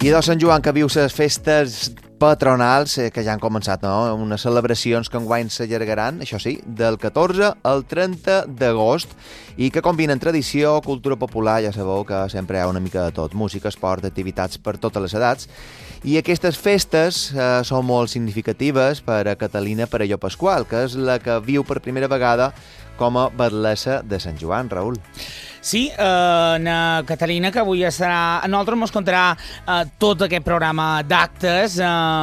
I de Sant Joan, que viu les festes patronals que ja han començat, no? Unes celebracions que enguany s'allargaran, això sí, del 14 al 30 d'agost i que combinen tradició, cultura popular, ja sabeu que sempre hi ha una mica de tot, música, esport, activitats per totes les edats. I aquestes festes són molt significatives per a Catalina Perelló Pasqual, que és la que viu per primera vegada com a batlessa de Sant Joan, Raül. Sí, na Catalina, que avui estarà... A nosaltres ens contarà tot aquest programa d'actes,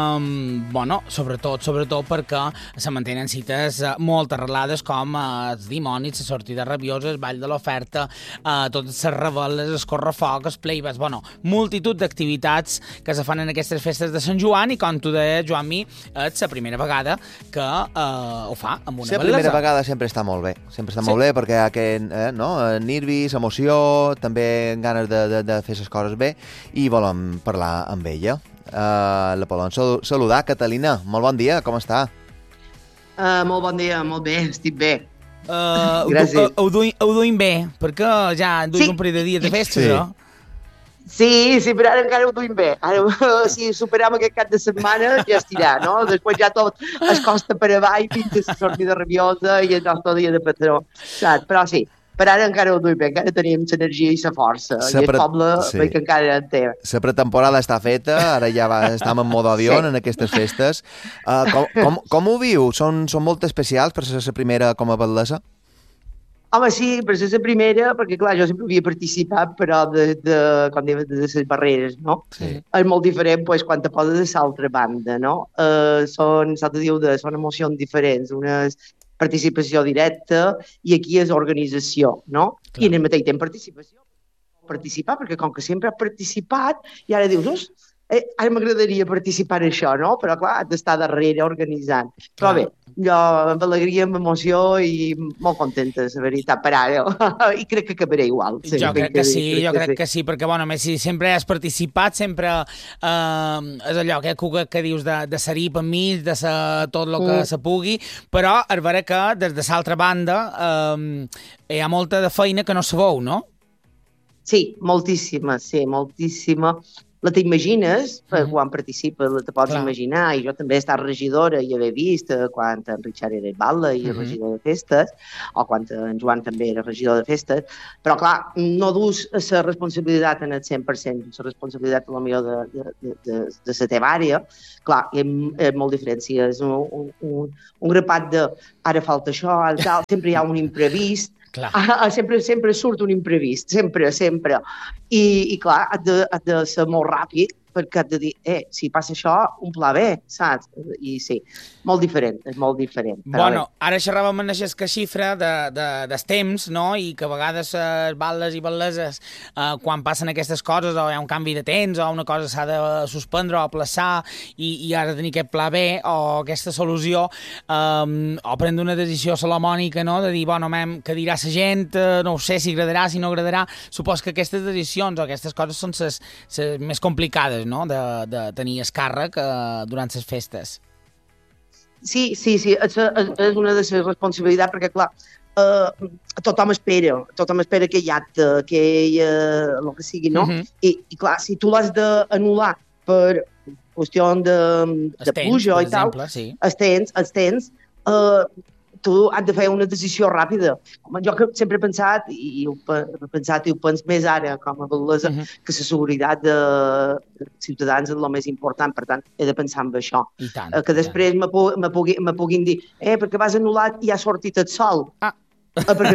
sobretot perquè se mantenen cites molt arrelades com els dimonis, la sortida rabiosa, el ball de l'oferta, totes les reveles, el correfoc, els playbacks, multitud d'activitats que se fan en aquestes festes de Sant Joan i, com tu deies, Joan-Mi, és la primera vegada que ho fa amb una batlessa. La primera vegada sempre està molt bé, molt bé perquè hi ha aquest, nervis, emoció, també ganes de fer les coses bé i volem parlar amb ella. La podem saludar. Catalina, molt bon dia, com està? Molt bon dia, molt bé, estic bé. Gràcies. Ho duim bé, perquè ja duim un parell de dies de festes, no? Sí, però ara encara ho duim bé. Ara, si superam aquest cap de setmana, ja estirà, no? Després ja tot es costa per avall fins a la sortida rabiosa i el nostre dia de patró, saps? Però sí, per ara encara ho duim bé, encara tenim l'energia i la força. I el poble veig que encara en té. La pretemporada està feta, ara ja estem en modo avió en aquestes festes. Com ho viu? Són molt especials per ser la primera com a batlessa? Home, sí, per ser la primera, perquè clar, jo sempre havia participat, però com dèiem, de les barreres, no? Sí. És molt diferent quan te poses de l'altra banda, no? Són emocions diferents, una és participació directa i aquí és organització, no? Clar. I en el mateix temps participar, perquè com que sempre has participat i ara dius, ara m'agradaria participar en això, no? Però clar, has d'estar darrere organitzant. Però bé, jo amb alegria, amb emoció i molt contenta, la veritat, per ara. I crec que acabaré igual. Jo crec que sí, perquè, més si sempre has participat, sempre és allò que dius de ser-hi per mi, de ser tot el que se pugui, però és vera que des de l'altra banda hi ha molta de feina que no sabeu, no? Sí, moltíssima. La t'imagines, quan participes, la te pots imaginar, i jo també he estat regidora i haver vist quan en Richard era batlle i regidor de festes, o quan en Joan també era regidor de festes, però clar, no dus la responsabilitat en el 100%, la responsabilitat potser de la teva àrea, clar, és molt diferent, si és un grapat de ara falta això, ara tal, sempre hi ha un imprevist. Sempre surt un imprevist, sempre. I clar, has de ser molt ràpid perquè has de dir, si passa això, un pla B, saps? I sí, molt diferent. Ara xerràvem en aquesta xifra dels temps, no? I que a vegades batlles i batleses, quan passen aquestes coses, o hi ha un canvi de temps, o una cosa s'ha de suspendre o aplaçar, i has de tenir aquest pla B, o aquesta solució, o prendre una decisió salomònica, no? De dir, què dirà la gent, no ho sé si agradarà, si no agradarà. Supos que aquestes decisions o aquestes coses són les més complicades, no? De tenir el càrrec durant les festes. Sí, és una de les responsabilitats perquè, clar, tothom espera que hi hagi, el que sigui, no? I clar, si tu l'has d'anul·lar per qüestió de pluja i tal, els tens, tu has de fer una decisió ràpida. Jo sempre he pensat, i ho penso més ara com a batlessa, que la seguretat de ciutadans és el més important, per tant, he de pensar en això. Que després me puguin dir, perquè vas anul·lar i ha sortit el sol. Perquè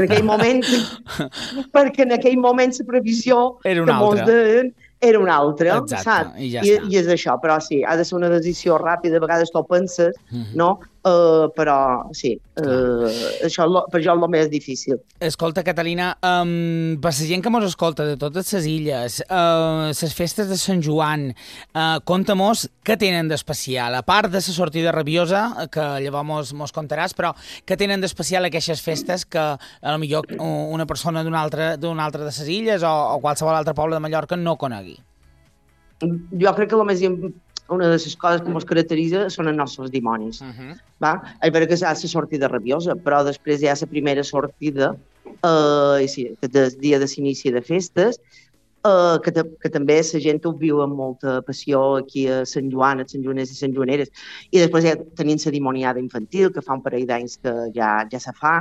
en aquell moment la previsió era una altra. Era una altra, saps? I és això, però sí, ha de ser una decisió ràpida, a vegades t'ho penses, no? Però sí, això per jo és el més difícil. Escolta, Catalina, per la gent que mos escolta de totes les illes, les festes de Sant Joan, conta-mos què tenen d'especial, a part de la sortida rabiosa, que llavors mos contaràs, però què tenen d'especial aquestes festes que potser una persona d'una altra de les illes o qualsevol altre poble de Mallorca no conegui? Jo crec que una de les coses que ens caracteritza són els nostres dimonis. És veritat que hi ha la sortida rabiosa, però després hi ha la primera sortida, el dia de l'inici de festes, que també la gent ho viu amb molta passió aquí a Sant Joan, a Sant Joaners i Sant Joaneres, i després ja tenim la dimoniada infantil, que fa un parell d'anys que ja se fa.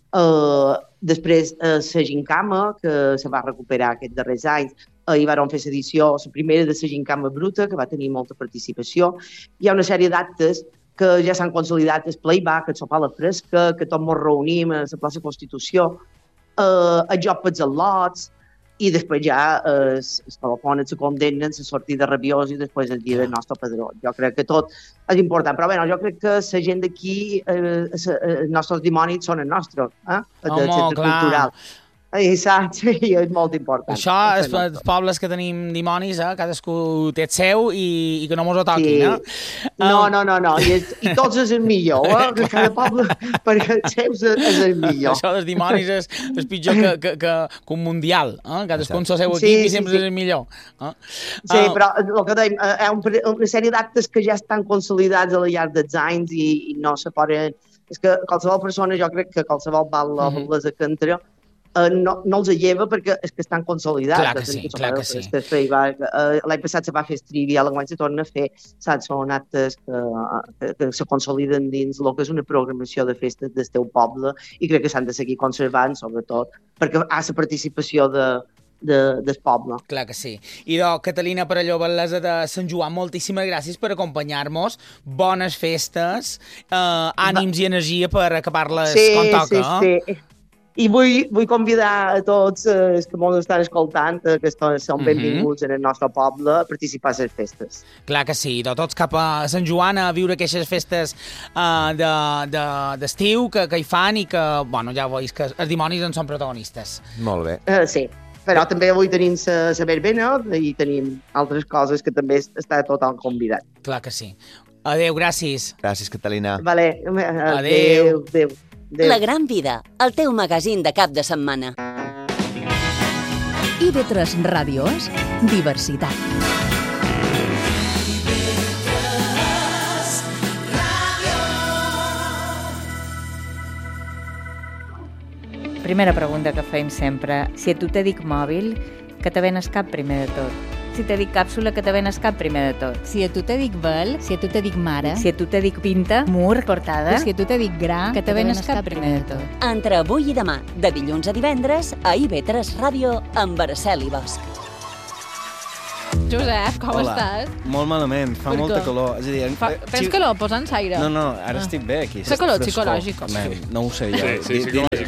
Després la gincama, que se va recuperar aquests darrers anys, hi van fer l'edició, la primera de la gincama bruta, que va tenir molta participació. Hi ha una sèrie d'actes que ja s'han consolidat, el playback, el sopar a la fresca, que tots ens reunim a la plaça Constitució, el joc pels al·lots, i després ja es telefonen, se condemnen, se sortida rabiós i després el dia del nostre padró. Jo crec que tot és important, però bé, jo crec que la gent d'aquí, els nostres dimonis són els nostres, el centre cultural. Saps? I és molt important. Això, els pobles que tenim dimonis, cadascú té el seu i que no mos ho toquin, No. I tots és el millor, cada poble, perquè el seu és el millor. Això dels dimonis és pitjor que un mundial, cadascú en el seu equip i sempre és el millor. Sí, però el que dèiem, hi ha una sèrie d'actes que ja estan consolidats al llarg dels anys i no se poden... És que qualsevol persona, jo crec que qualsevol balla o ballesa que entra, no els lleva perquè és que estan consolidats. Clar que sí. L'any passat se va fer Trivia, l'any se torna a fer, saps? Són actes que se consoliden dins el que és una programació de festes del teu poble i crec que s'han de seguir conservant, sobretot, perquè hi ha la participació del poble. Clar que sí. I Catalina Perelló, batllessa de Sant Joan, moltíssimes gràcies per acompanyar-nos. Bones festes, ànims i energia per acabar-les com toca. Sí. I vull convidar a tots els que ens estan escoltant, que són benvinguts en el nostre poble, a participar a les festes. Clar que sí, tots cap a Sant Joan a viure aquestes festes d'estiu que hi fan i que, bueno, ja veus que els dimonis en són protagonistes. Molt bé. Sí, però també avui tenim la verbena i tenim altres coses que també està tothom convidat. Clar que sí. Adéu, gràcies. Gràcies, Catalina. Vale. Adéu. La Gran Vida, el teu magazín de cap de setmana. IB3 Ràdios, diversitat. Primera pregunta que fem sempre. Si a tu te dic mòbil, que te venes cap primer de tot? Si te dic càpsula, que te venes cap primer de tot? Si a tu te dic vel, si a tu te dic mare, si a tu te dic pinta, mur, portada, si a tu te dic gra, que te venes cap primer de tot. Entre avui i demà, de dilluns a divendres, a IB3 Ràdio, amb Araceli Bosch. Josep, com estàs? Molt malament, fa molta calor. És a dir, tens calor? Posa'ns aire. No, ara estic bé aquí. Fa calor psicològica. No ho sé jo. Sí,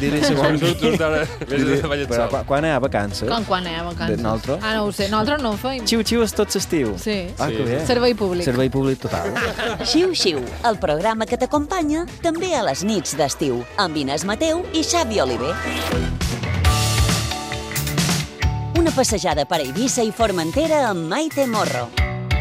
Però quan hi ha vacances? Quan hi ha vacances? Nosaltres? No ho sé, nosaltres no ho feim. Xiu-xiu és tot l'estiu. Sí. Que bé. Servei públic. Servei públic total. Xiu-xiu, el programa que t'acompanya també a les nits d'estiu, amb Inés Mateu i Xavi Oliver. Una passejada per Eivissa i Formentera amb Maite Morro.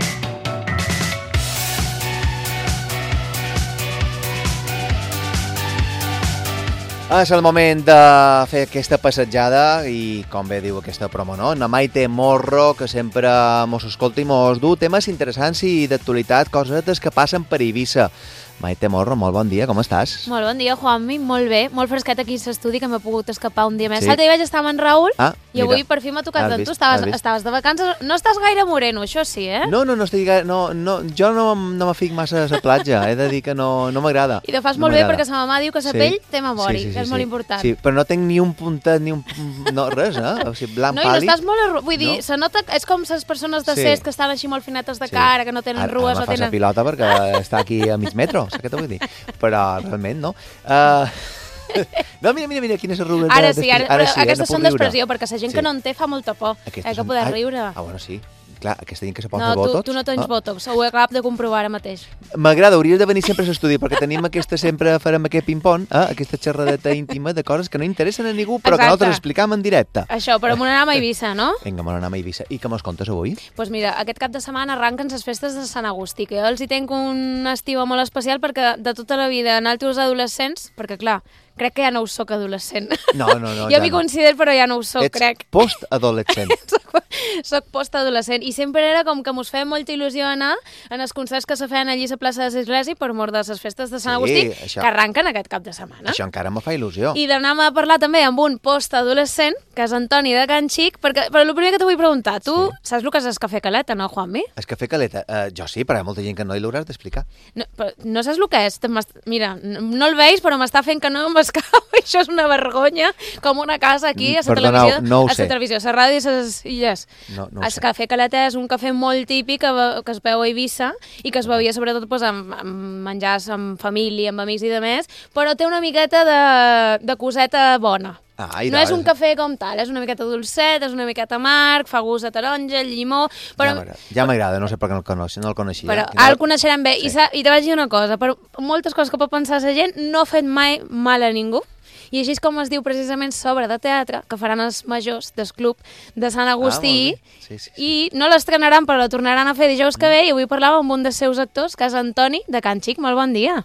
És el moment de fer aquesta passejada i, com bé diu aquesta promo, no? Na Maite Morro, que sempre mos escolta i mos du temes interessants i d'actualitat, cosetes que passen per Eivissa. Maite Morro, molt bon dia, com estàs? Molt bon dia, Juanmi, molt bé. Molt fresquet aquí a l'estudi, que m'he pogut escapar un dia més. L'altre dia vaig estar amb en Raül i avui per fi m'ha tocat amb tu. Estaves de vacances. No estàs gaire moreno, això sí, eh? No estic gaire... Jo no me fic massa a la platja, he de dir que no m'agrada. I te fas molt bé perquè sa mamà diu que la pell té memori, que és molt important. Sí, però no tinc ni un puntet, ni un... No, res, O sigui, blanc pàl·lid. No, i estàs molt... Vull dir, se nota... És com les persones de cest que estan així molt finetes de cara, que no tenen rues o tenen... Ara me fas la pilota perquè està aquí a mig metro, saps què t'ho vull dir? Però realment no. No, mira, quines arrugues. Ara sí, aquestes són d'expressió, perquè la gent que no en té fa molta por, que poder riure. Bueno, sí. Clar, aquesta gent que se posa botox... No, tu no tens botox, ho acabo de comprovar ara mateix. M'agrada, hauries de venir sempre a l'estudi, perquè tenim sempre farem aquest ping-pong, aquesta xerradeta íntima de coses que no interessen a ningú, però que nosaltres explicam en directe. Això, però m'ho anem a Eivissa, no? Vinga, m'ho anem a Eivissa. I què mos contes avui? Doncs mira, aquest cap de setmana arranquen les festes de Sant Agustí, que jo els hi tenc un estiu molt especial perquè de tota la vida en altres adolescents, perquè clar, crec que ja no ho soc adolescent. No, jo m'hi considero, però ja no ho soc, crec. Ets post-adolescent. Soc post-adolescent. I sempre era com que mos feia molta il·lusió anar en els concerts que se feien allí a la plaça de l'Església per mort de les festes de Sant Agustí, que arranquen aquest cap de setmana. Això encara me fa il·lusió. I d'anar a parlar també amb un post-adolescent, que és Antoni de Can Xic, però el primer que t'ho vull preguntar, tu saps el que és el cafè caleta, no, Juanmi? El cafè caleta? Jo sí, però hi ha molta gent que no hi l'hauràs d'explicar. No saps el que és? Mira, no el veig, però m'està fent que no m'escau. Això és una vergonya, com una casa aquí a la televisió. No ho sé. A la televisió, a la ràdio i a les illes. No ho sé. El cafè caleta és un cafè molt típic que es veu a Eivissa i que es bevia sobretot amb menjars amb família, amb amics i de més, però té una miqueta de coseta bona. No és un cafè com tal, és una miqueta dolcet, és una miqueta amarg, fa gust de taronja, llimó... Ja m'agrada, no sé per què no el coneixia. Però ara el coneixerem bé. I te vaig dir una cosa, per moltes coses que pot pensar la gent, no ha fet mai mal a ningú. I així és com es diu precisament sobre de teatre, que faran els majors del club de Sant Agustí, i no l'estrenaran, però la tornaran a fer dijous que ve, i avui parlava amb un dels seus actors, que és Antoni de Can Xic. Molt bon dia.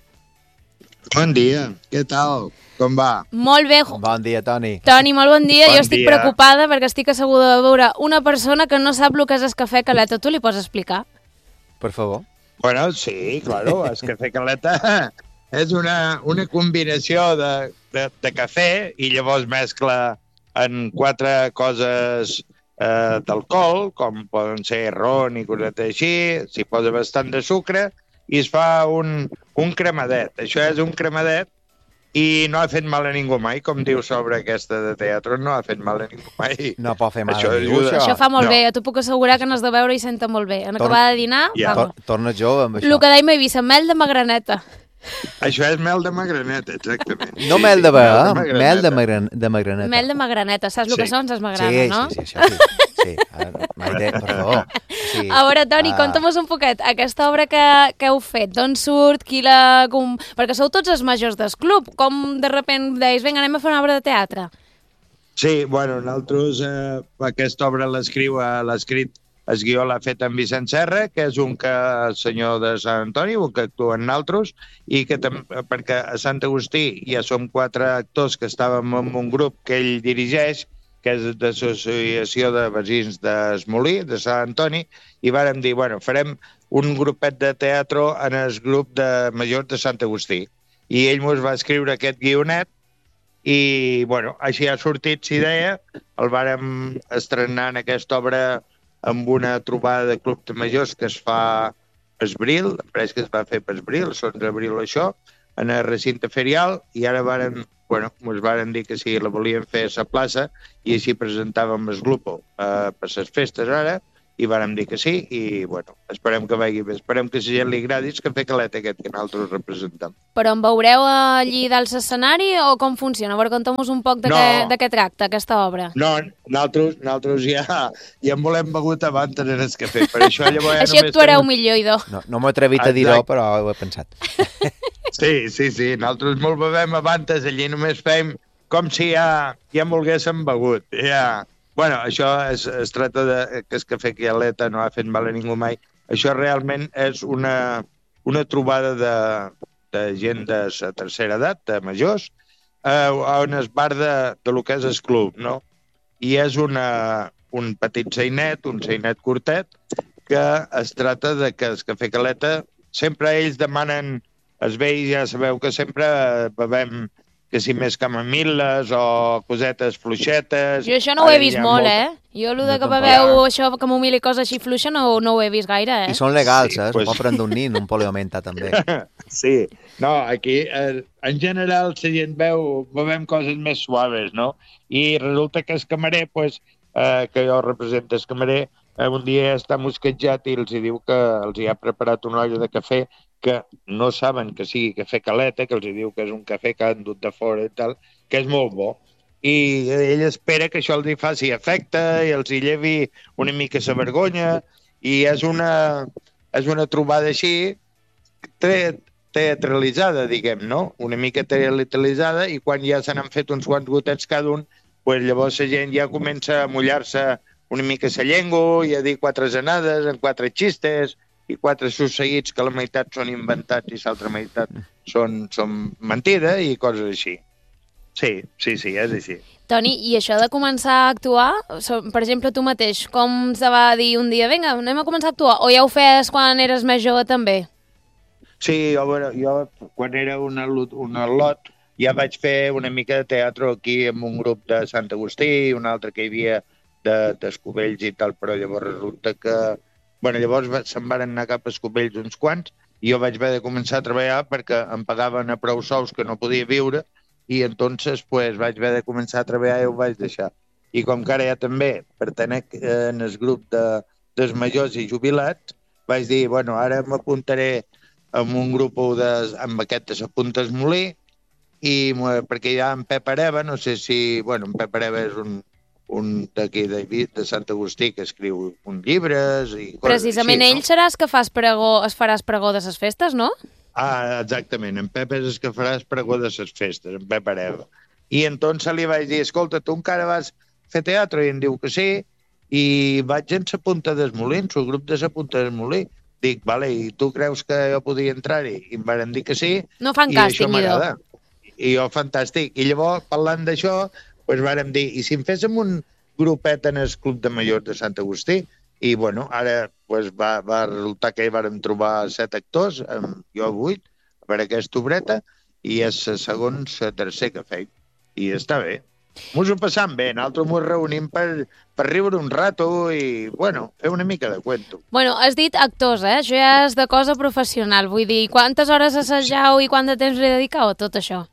Bon dia, què tal? Com va? Molt bé. Bon dia, Toni. Toni, molt bon dia. Jo estic preocupada perquè estic asseguda de veure una persona que no sap el que és el cafè caleta. Tu li pots explicar? Per favor. Bueno, sí, claro, el cafè caleta és una combinació de cafè i llavors mescla en 4 coses d'alcohol, com poden ser ron i cosetes així, s'hi posa bastant de sucre i es fa un cremadet. Això és un cremadet i no ha fet mal a ningú mai, com diu sobre aquesta de teatre, no ha fet mal a ningú mai. No pot fer mal a ningú, això fa molt bé, t'ho puc assegurar que n'has de veure i senta molt bé. En acabar de dinar, torna jove amb això. El que deim a Eivissa, mel de magraneta. Això és mel de magraneta, exactament. No mel de bea, mel de magraneta. Mel de magraneta, saps el que són les magranes, no? Sí, això sí. Per favor. A veure, Toni, conta'm-nos un poquet, aquesta obra que heu fet, d'on surt, perquè sou tots els majors del club, com de repent deies, vinga, anem a fer una obra de teatre? Sí, bueno, nosaltres aquesta obra l'ha escrit el guió l'ha fet en Vicent Serra, que és un senyor de Sant Antoni, un que actua en nosaltres, i que perquè a Sant Agustí ja som 4 actors que estàvem en un grup que ell dirigeix, que és d'Associació de Veïns d'Esmolí, de Sant Antoni, i vàrem dir, bueno, farem un grupet de teatre en el grup de majors de Sant Agustí. I ell ens va escriure aquest guionet, i, bueno, així ha sortit la idea, el vàrem estrenar en aquesta obra amb una trobada de club de majors que es fa a Esbril, pareix que es va fer a Esbril, el 11 d'abril això, en el recinte ferial, i ara ens varen dir que si la volien fer a la plaça, i així presentàvem el grup per les festes ara, i vàrem dir que sí, i esperem que vagi bé, esperem que a la gent li agradi el cafè caleta aquest que nosaltres representem. Però en veureu allí dalt l'escenari o com funciona? A veure, conta'm-nos un poc de què tracta aquesta obra. No, nosaltres ja en volem begut abans en el cafè, per això llavors... Així actuareu millor, idò. No m'ho he atrevit a dir-ho, però ho he pensat. Sí, nosaltres molt bevem abans, allí només fem com si ja en volguéssim begut, ja... Bueno, això es tracta que el cafè caleta no ha fet mal a ningú mai. Això realment és una trobada de gent de la tercera edat, de majors, on es bar de lo que és el club, no? I és un petit sainet, un sainet curtet, que es tracta de que el cafè caleta, sempre ells demanen, els vells ja sabeu que sempre bevem que si més camamil·les o cosetes fluixetes... Jo això no ho he vist molt, Jo el que beveu això, camomil·la i coses així fluixa, no ho he vist gaire, I són legals, es pot prendre un nin, un poliomenta, també. Sí, no, aquí, en general, la gent bevem coses més suaves, no? I resulta que el camarer, que jo represento el camarer, un dia està mosquejat i els diu que els hi ha preparat una olla de cafè que no saben que sigui cafè caleta, que els diu que és un cafè que han dut de fora i tal, que és molt bo. I ell espera que això els hi faci efecte i els hi llevi una mica la vergonya, i és una trobada així teatralitzada, diguem, no? Una mica teatralitzada, i quan ja se n'han fet uns quants gotets cada un, llavors la gent ja comença a mullar-se una mica la llengua i a dir 4 anades en 4 xistes, i 4 susseguits que la meitat són inventats i l'altra meitat són mentida i coses així. Sí, és així. Toni, i això de començar a actuar, per exemple, tu mateix, com se va dir un dia, vinga, anem a començar a actuar, o ja ho feies quan eres més jove també? Sí, jo quan era un al·lot ja vaig fer una mica de teatre aquí amb un grup de Sant Agustí, un altre que hi havia d'Escovells i tal, però llavors resulta que... llavors se'n van anar cap a Escovells uns quants i jo vaig haver de començar a treballar perquè em pagaven a prou sous que no podia viure i entonces vaig haver de començar a treballar i ho vaig deixar. I com que ara ja també pertenec en el grup dels majors i jubilats, vaig dir, ara m'apuntaré amb un grup amb aquest de s'apunta Molí, i perquè hi ha en Pep Areva, no sé si... en Pep Areva és un d'aquí de Sant Agustí que escriu uns llibres i coses precisament així, ell seràs que faràs pregó de les festes, no? Ah, exactament, en Pep és el que faràs pregó de les festes, en Pep Areva. I entonces li vaig dir, escolta, tu encara vas fer teatre? I em diu que sí, i vaig en la Punta dels Molins, el grup de la Punta dels Molins. Dic, vale, i tu creus que jo podia entrar-hi? I em van dir que sí, no fan càsting, i això m'agrada. I jo, fantàstic. I llavors, parlant d'això, vàrem dir, i si em féssim un grupet en el Club de Majors de Sant Agustí? I, ara va resultar que hi vàrem trobar 7 actors, jo 8, per aquesta obreta, i és la tercer que feim. I està bé. Mos ho passam bé, nosaltres mos reunim per riure un rato i, fer una mica de cuento. Has dit actors, Això ja és de cosa professional. Vull dir, quantes hores assajau i quant de temps li dedicau a tot això?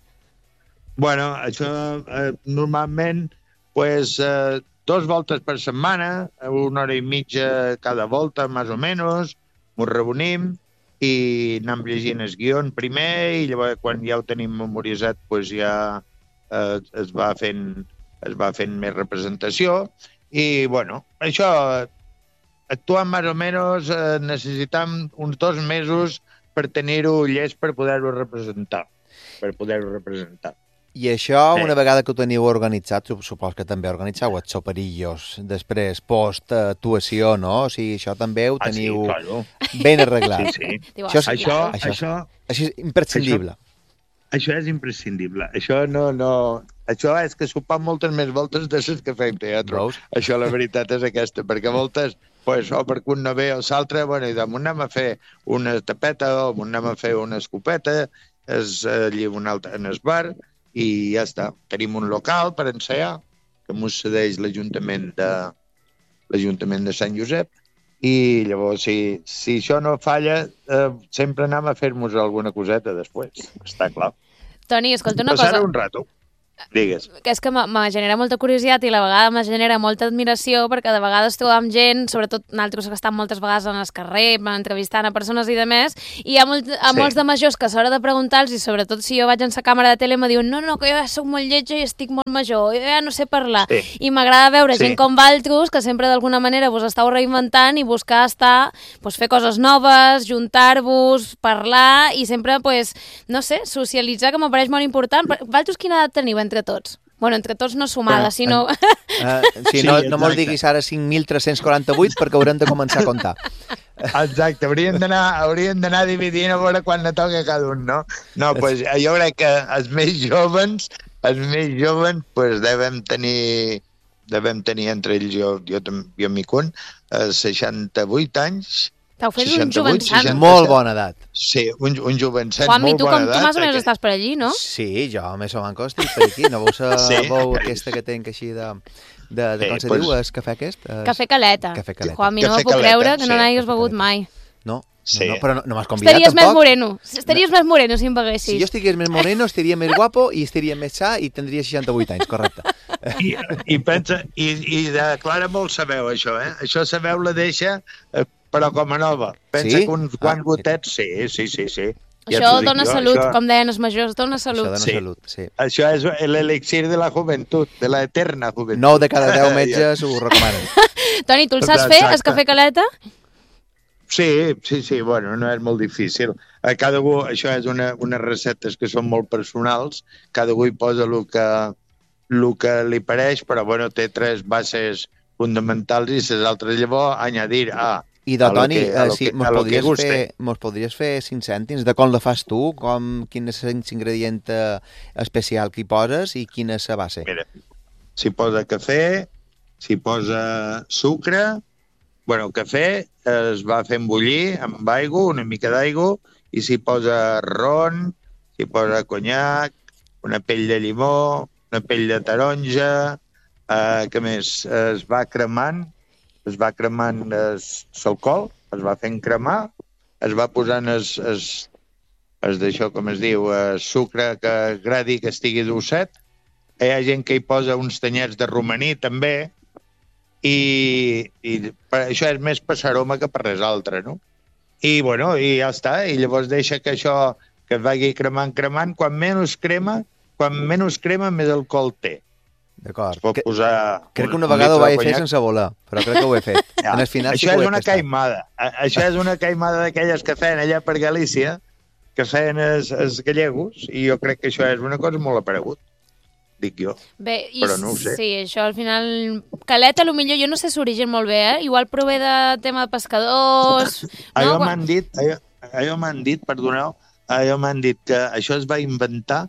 Això normalment, 2 voltes per setmana, 1 hora i mitja cada volta, més o menys, mos reunim i anem llegint el guió primer i llavors quan ja ho tenim memoritzat ja es va fent més representació i, això, actuant més o menys necessitam uns 2 mesos per tenir-ho llest per poder-ho representar. I això, una vegada que ho teniu organitzat, supos que també organitzeu els soperillos, després, post-actuació, no? O sigui, això també ho teniu ben arreglat. Sí. Això és imprescindible. Això és imprescindible. Això és que s'ho fan moltes més voltes de les que fem teatre. Això, la veritat, és aquesta, perquè moltes, o perquè un no ve o l'altre, i demà anem a fer una tapeta o anem a fer una escopeta, allí en el bar, i ja està. Tenim un local per ensaiar, que ens cedeix l'Ajuntament de Sant Josep, i llavors, si això no falla, sempre anem a fer-nos alguna coseta després, està clar. Toni, escolta una cosa. Passar un rato. Digues. Que és que me genera molta curiositat i a la vegada me genera molta admiració perquè de vegades trobam gent, sobretot nosaltres que estem moltes vegades en el carrer, entrevistant a persones i demés, i hi ha molts de majors que a l'hora de preguntar-los, i sobretot si jo vaig en la càmera de tele, me diuen no, que jo ja soc molt lletja i estic molt major, jo ja no sé parlar. I m'agrada veure gent com vosaltres que sempre d'alguna manera vos estàu reinventant i buscar fer coses noves, juntar-vos, parlar i sempre, no sé, socialitzar, que m'apareix molt important. Vosaltres quina edat teniu entre tots? Entre tots no sumada, sinó... No mos diguis ara 5.348 perquè haurem de començar a comptar. Exacte, hauríem d'anar dividint a veure quan ne toca cada un, no? No, jo crec que els més jovens devem tenir entre ells, jo m'hi con, 68 anys. T'heu fet un jovençant. Molt bona edat. Sí, un jovençant Juanmi, molt bona edat. tu més o menys estàs per allí, no? Sí, jo més o menys estic per aquí. No veus la bou aquesta que tenc així de com se diu, el cafè aquest? Cafè Caleta. Juanmi, no puc creure que no n'hagis begut mai. No, però no m'has convidat tampoc. Estaries més moreno si em beguessis. Si jo estigués més moreno, estaria més guapo i estaria més sa i tindria 68 anys, correcte. I pensa, i de Clara molt sabeu això, Això sabeu la deixa, però com a nova. Pensa que uns quants gotets, sí. Això dona salut, com deien els majors, dona salut. Això dona salut, sí. Això és l'elixir de la joventut, de la eterna joventut. 9 de cada 10 metges ho recomanen. Toni, tu el saps fer, el cafè Caleta? Sí, no és molt difícil. Això és unes receptes que són molt personals, cada un hi posa el que li pareix, però té 3 bases fonamentals i les altres llavors añadir I de Toni, mos podries fer 5 cèntims de com la fas tu, quin és l'ingredient especial que hi poses i quina és la base? Mira, s'hi posa cafè, s'hi posa sucre, el cafè es va fent bullir amb aigua, una mica d'aigua, i s'hi posa ron, s'hi posa conyac, una pell de limó, una pell de taronja, que més es va cremant l'alcohol, es va fent cremar, es va posant d'això, com es diu, sucre que agradi que estigui dolcet. Hi ha gent que hi posa uns tanyets de romaní, també, i això és més per aroma que per res altre, no? I ja està, i llavors deixa que això que es vagi cremant, quan menys crema, més alcohol té. D'acord. Crec que una vegada ho vaig fer sense voler, però crec que ho he fet. Ja. Això és una caimada. Això és una caimada d'aquelles que feien allà per Galícia, que feien els gallegos, i jo crec que això és una cosa molt aparegut. Dic jo, però no ho sé. Sí, això al final... Caleta, potser jo no sé s'origen molt bé, igual prové de tema de pescadors... Allò m'han dit, perdoneu, m'han dit que això es va inventar,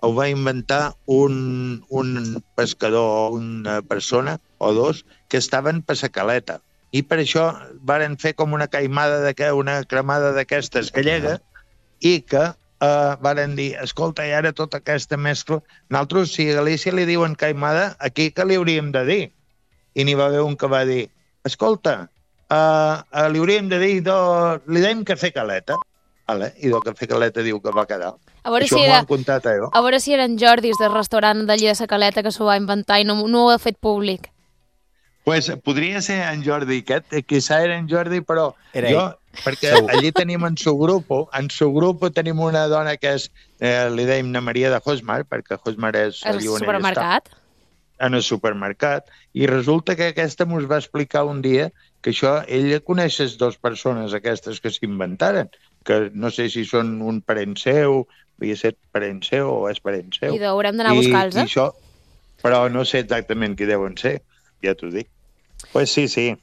un pescador, una persona o dos, que estaven per la caleta. I per això varen fer com una caimada, una cremada d'aquestes gallega, i que varen dir, escolta, i ara tota aquesta mescla... Nosaltres, si a Galícia li diuen caimada, aquí què li hauríem de dir? I n'hi va haver un que va dir, escolta, li hauríem de dir, li deim cafè caleta. I del cafè caleta diu que va quedar. Això m'ho han contat, A veure si eren Jordis del restaurant d'allí de la Caleta que s'ho va inventar i no ho ha fet públic. Pues podria ser en Jordi aquest, quizá era en Jordi, però perquè allí tenim en su grup tenim una dona que és, li deim na Maria de Hosmar, perquè Hosmar és... El supermercat? En el supermercat, i resulta que aquesta mos va explicar un dia que això, ella coneix les dues persones aquestes que s'inventaren, que no sé si són un parent seu, havia set parent seu o és parent seu. I haurem d'anar a buscar-los, però no sé exactament qui deuen ser, ja t'ho dic. Pues sí.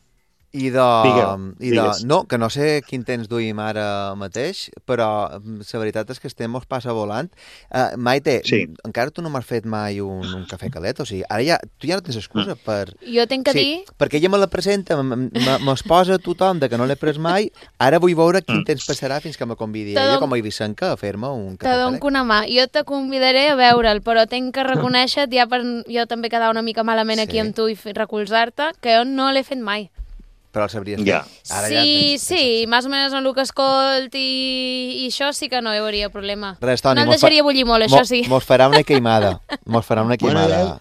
No, que no sé quin temps duim ara mateix, però la veritat és que estem mos passa volant. Maite, encara tu no m'has fet mai un cafè calet, o sigui, ara tu ja no tens excusa per... Jo tinc que dir... Perquè ella me la presenta, me'ls posa tothom de que no l'he pres mai, ara vull veure quin temps passarà fins que me convidi ella com a Ibicenca a fer-me un cafè calet. Te dono una mà. Jo te convidaré a veure'l, però tinc que reconèixer, ja per jo també quedar una mica malament aquí amb tu i recolzar-te, que jo no l'he fet mai. Però el sabries fer. Sí, més o menys en el que escolt i això sí que no hi hauria problema. Res, Toni, no el deixaria bullir molt, això sí. Mos farà una queimada. Us farà una queimada,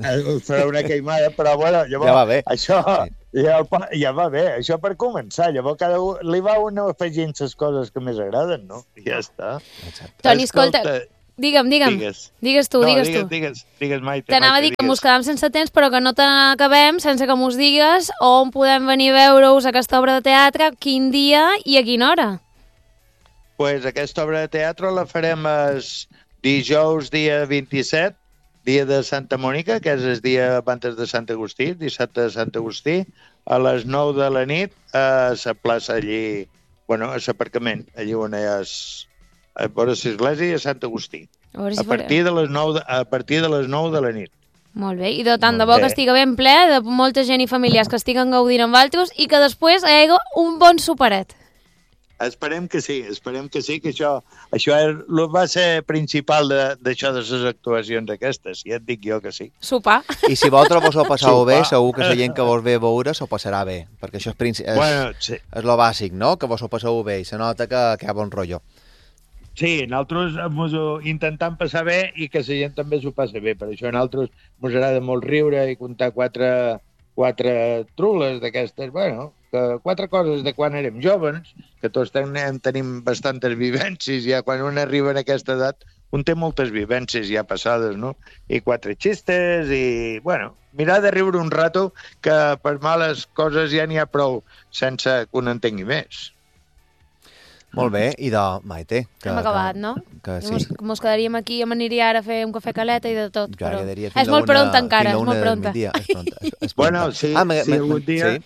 però bueno, ja va bé. Això ja va bé, això per començar. Llavors cada un li va una afegint les coses que més agraden, no? I ja està. Toni, escolta... Digue'm. Digues tu. Digues, Maite. T'anava a dir que mos quedam sense temps, però que no t'acabem sense que mos digues on podem venir a veure-us aquesta obra de teatre, quin dia i a quina hora. Pues aquesta obra de teatre la farem dijous, dia 27, dia de Santa Mònica, que és el dia abans de Sant Agustí, dissabte de Sant Agustí, a les 9 de la nit, a la plaça allí, a l'aparcament, allí on hi ha a vora l'església i a Sant Agustí. A partir de les 9 de la nit. Molt bé, i de tant de bo que estigui ben ple, de molta gent i familiars que estiguen gaudint amb altres i que després hi hagi un bon superet. Esperem que sí, que això va ser principal d'això de les actuacions aquestes, ja et dic jo que sí. Sopar. I si vosaltres vos ho passeu bé, segur que la gent que vos ve a veure s'ho passarà bé, perquè això és lo bàsic, no?, que vos ho passeu bé i se nota que hi ha bon rotllo. Sí, nosaltres ens ho intentem passar bé i que la gent també s'ho passa bé. Per això a nosaltres ens agrada molt riure i contar quatre trules d'aquestes, quatre coses de quan érem joves, que tots tenim bastantes vivències, ja quan un arriba en aquesta edat, un té moltes vivències ja passades, no? I quatre xistes i, mirar de riure un rato, que per males coses ja n'hi ha prou sense que un entengui més. Molt bé, i de Maite. Hem acabat, no? Que sí. Mos quedaríem aquí, m'aniria ara a fer un cafè caleta i de tot, però... És molt pronta encara, és molt pronta. Bueno, sí, algun dia...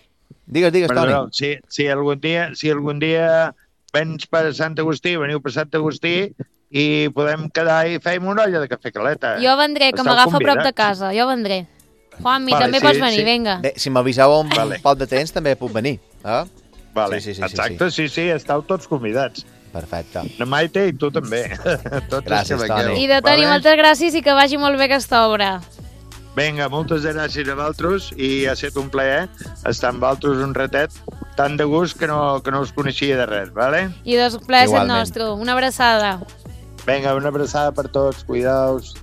Digues, Toni. Si algun dia vens per Sant Agustí, veniu per Sant Agustí i podem quedar i fem una olla de cafè caleta. Jo vendré, que m'agafa a prop de casa. Jo vendré. Juanmi, també pots venir, vinga. Bé, si m'aviseu un poc de temps, també puc venir. Vale, exacte, sí, esteu tots convidats. Perfecte. Na Maite i tu també. Gràcies, Toni. I de Toni, moltes gràcies i que vagi molt bé aquesta obra. Vinga, moltes gràcies a vosaltres i ha estat un plaer estar amb vosaltres un ratet tan de gust que no us coneixia de res, vale? I doncs plaer és el nostre. Una abraçada. Vinga, una abraçada per tots, cuidaos.